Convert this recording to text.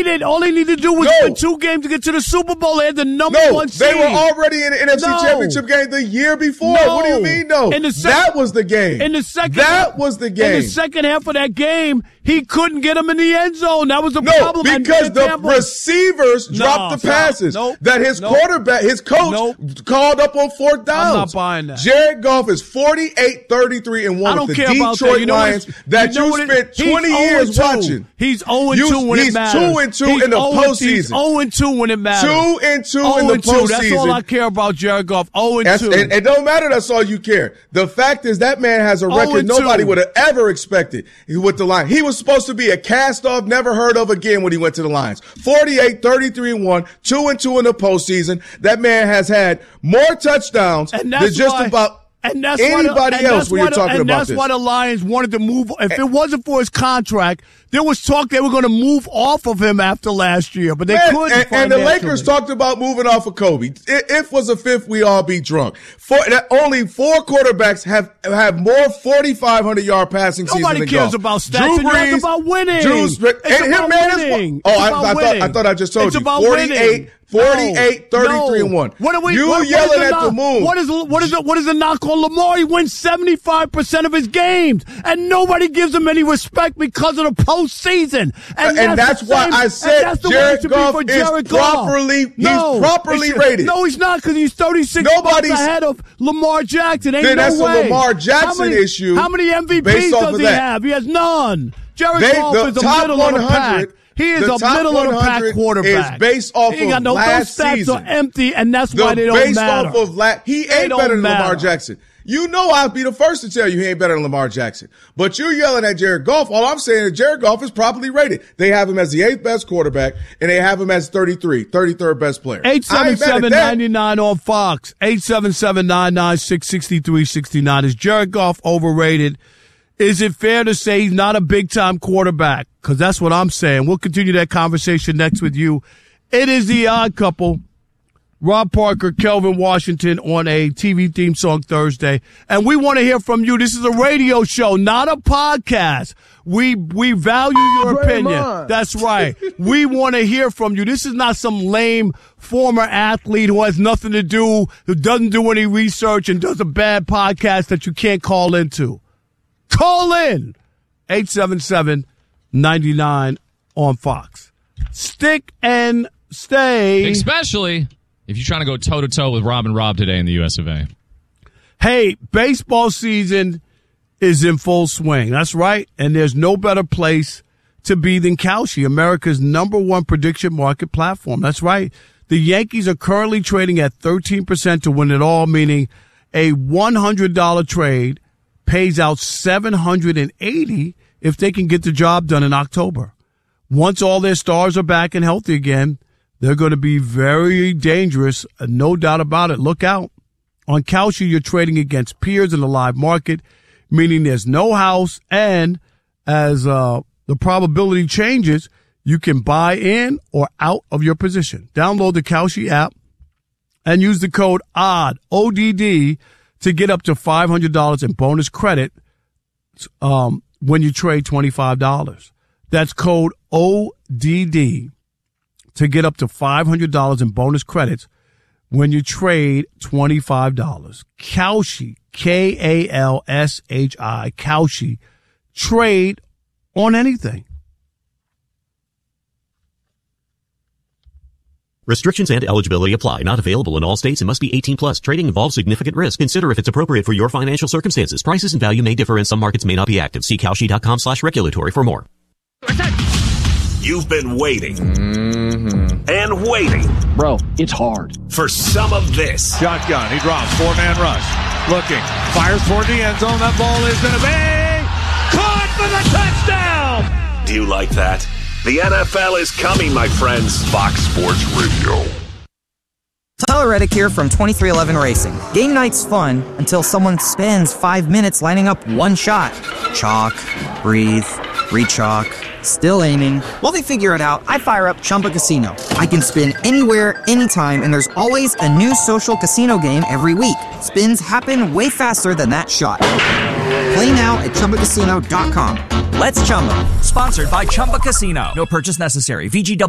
didn't. All they needed to do was win 2 games to get to the Super Bowl. They had the number 1 seed. They were already in the NFC Championship game the year before. What do you mean, no? That was the game. That was the game. In the second half of that game, he couldn't get him in the end zone. That was the problem. Because the receivers dropped the passes that his quarterback, his coach called up on 4th downs. I'm not buying that. Jared Goff is 48-33-1 with the Detroit Lions that you spent 20 years watching. He's 0-2 when it matters. He's 2-2 in the postseason. He's 0-2 when it matters. 2-2 in the postseason. That's all I care about Jared Goff. 0-2. It don't matter. That's all you care. The fact is that man has a record nobody would have ever expected with the Lions. He was supposed to be a cast-off, never heard of again when he went to the Lions. 48-33-1, 2-2 in the postseason. That man has had more touchdowns than just about anybody else when you're talking about this. And that's why the Lions wanted to move. If it wasn't for his contract, there was talk they were going to move off of him after last year, but they couldn't. And the Lakers talked about moving off of Kobe. If was a fifth, we all be drunk. Only 4 quarterbacks have more 4,500-yard passing seasons than Nobody cares about stats. Drew Brees, it's about winning. It's about winning. I thought I just told you. It's about 48-33-1. You yelling at the moon. What is the knock on Lamar? He wins 75% of his games, and nobody gives him any respect because of the postseason. And that's why I said Jared Goff is properly rated. No, he's not, because he's 36 points ahead of Lamar Jackson. Ain't no way. That's a Lamar Jackson issue. How many MVPs does he have? He has none. Jared Goff is a middle of the pack. He is a middle-of-the-pack quarterback. Is based off of last season. Those stats are empty, and that's why they don't matter. He ain't better than Lamar Jackson. You know I'll be the first to tell you he ain't better than Lamar Jackson. But you're yelling at Jared Goff. All I'm saying is Jared Goff is properly rated. They have him as the 8th best quarterback, and they have him as 33rd best player. 877-99 on Fox. 877-996-6369. Is Jared Goff overrated? Is it fair to say he's not a big-time quarterback? Because that's what I'm saying. We'll continue that conversation next with you. It is The Odd Couple. Rob Parker, Kelvin Washington on a TV theme song Thursday. And we want to hear from you. This is a radio show, not a podcast. We value your opinion. That's right. We want to hear from you. This is not some lame former athlete who has nothing to do, who doesn't do any research and does a bad podcast that you can't call into. Call in 877-99 on Fox. Stick and stay. Especially if you're trying to go toe-to-toe with Rob and Rob today in the US of A. Hey, baseball season is in full swing. That's right. And there's no better place to be than Kalshi, America's #1 prediction market platform. That's right. The Yankees are currently trading at 13% to win it all, meaning a $100 trade pays out $780 if they can get the job done in October. Once all their stars are back and healthy again, they're going to be very dangerous, no doubt about it. Look out. On Kalshi, you're trading against peers in the live market, meaning there's no house, and as the probability changes, you can buy in or out of your position. Download the Kalshi app and use the code ODD, ODD, to get up to $500 in bonus credit when you trade $25. That's code ODD to get up to $500 in bonus credits when you trade $25. Kalshi, Kalshi, Kalshi. Trade on anything. Restrictions and eligibility apply. Not available in all states and must be 18 plus. Trading involves significant risk. Consider if it's appropriate for your financial circumstances. Prices and value may differ and some markets may not be active. See Kalshi.com/regulatory for more. You've been waiting and waiting. Bro, it's hard. For some of this. Shotgun. He drops. 4-man rush. Looking. Fires toward the end zone. That ball is going to be caught for the touchdown. Do you like that? The NFL is coming, my friends. Fox Sports Radio. Tyler Reddick here from 2311 Racing. Game night's fun until someone spends 5 minutes lining up one shot. Chalk, breathe, re-chalk, still aiming. While they figure it out, I fire up Chumba Casino. I can spin anywhere, anytime, and there's always a new social casino game every week. Spins happen way faster than that shot. Play now at ChumbaCasino.com. Let's Chumba. Sponsored by Chumba Casino. No purchase necessary. VGW.